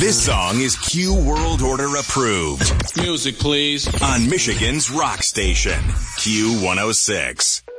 This song is Q World Order approved. Music, please. On Michigan's rock station, Q106.